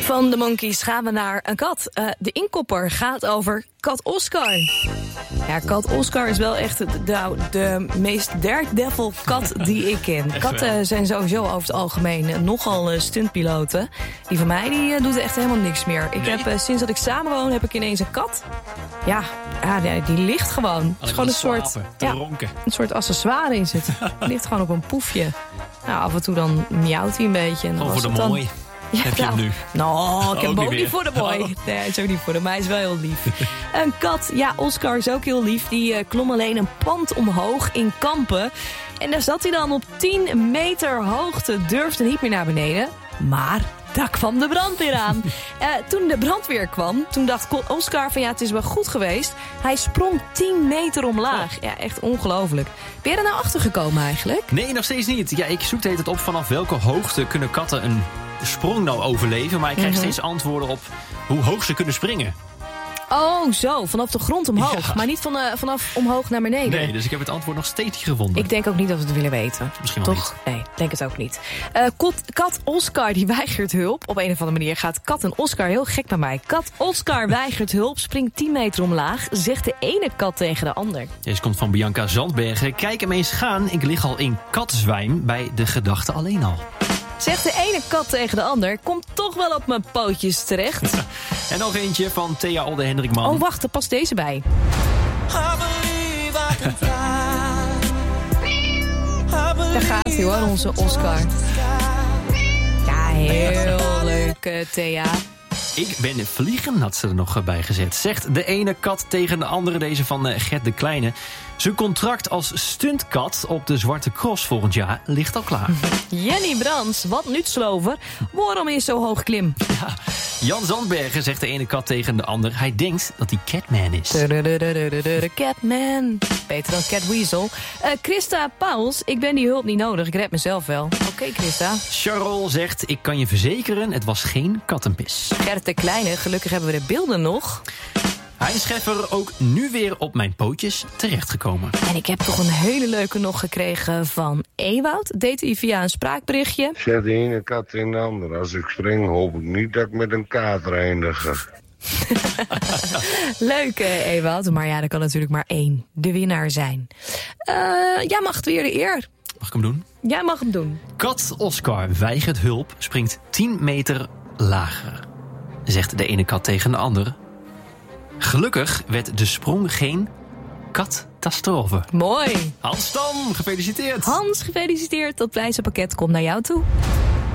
Van de Monkees gaan we naar een kat. De inkopper gaat over kat Oscar. Ja, kat Oscar is wel echt de meest daredevil kat die ik ken. Katten zijn sowieso over het algemeen nogal stuntpiloten. Die van mij die doet echt helemaal niks meer. Ik heb sinds dat ik samenwoon heb ik ineens een kat. Ja, die ligt gewoon. Het is gewoon een soort accessoire is het. Die ligt gewoon op een poefje. Nou, af en toe dan miauwt hij een beetje. En voor de mooi. Ja, heb je hem nu? Nou, ik heb hem ook niet voor de boy. Nee, hij is ook niet voor de, maar hij is wel heel lief. Een kat, ja, Oscar is ook heel lief. Die klom alleen een pand omhoog in Kampen. En daar zat hij dan op 10 meter hoogte. Durfde niet meer naar beneden. Maar daar kwam de brandweer aan. Toen de brandweer kwam, toen dacht Oscar van ja, het is wel goed geweest. Hij sprong 10 meter omlaag. Ja, echt ongelooflijk. Ben je er nou achter gekomen eigenlijk? Nee, nog steeds niet. Ja, ik zoek de hele tijd op vanaf welke hoogte kunnen katten een sprong nou overleven. Maar ik krijg steeds antwoorden op hoe hoog ze kunnen springen. Oh, zo. Vanaf de grond omhoog. Ja. Maar niet vanaf omhoog naar beneden. Nee, dus ik heb het antwoord nog steeds niet gevonden. Ik denk ook niet dat we het willen weten. Misschien wel toch? niet. Nee, denk het ook niet. Kat Oscar die weigert hulp. Op een of andere manier gaat Kat en Oscar heel gek bij mij. Kat Oscar weigert hulp, springt 10 meter omlaag. Zegt de ene kat tegen de ander. Deze komt van Bianca Zandbergen. Kijk hem eens gaan. Ik lig al in katzwijm bij de gedachte alleen al. Zegt de ene kat tegen de ander, komt toch wel op mijn pootjes terecht. En nog eentje van Thea Olde Hendrikman. Oh, wacht, er past deze bij. Daar gaat hij hoor, onze Oscar. Ja, heel leuk, Thea. Ik ben vliegen, had ze er nog bij gezet. Zegt de ene kat tegen de andere, deze van Gert de Kleine. Zijn contract als stuntkat op de Zwarte Cross volgend jaar ligt al klaar. Jenny Brands, wat nutslover. Waarom is zo hoog klim? Ja, Jan Zandbergen zegt de ene kat tegen de ander. Hij denkt dat hij Catman is. Catman. Beter dan Catweasel. Christa Pauls, ik ben die hulp niet nodig. Ik red mezelf wel. Oké, Christa. Charol zegt, ik kan je verzekeren, het was geen kattenpis. Gert de Kleine, gelukkig hebben we de beelden nog. Hein Scheffer ook nu weer op mijn pootjes terechtgekomen. En ik heb toch een hele leuke nog gekregen van Ewout. Deed hij via een spraakberichtje. Zet de ene kat in de andere. Als ik spring hoop ik niet dat ik met een kater eindig. Leuk, Ewout. Maar ja, er kan natuurlijk maar één de winnaar zijn. Jij mag het weer de eer. Mag ik hem doen? Jij mag hem doen. Kat Oscar weigert hulp, springt 10 meter lager. Zegt de ene kat tegen de andere. Gelukkig werd de sprong geen katastrofe. Mooi. Hans Stam, gefeliciteerd. Hans, gefeliciteerd. Dat prijzenpakket komt naar jou toe.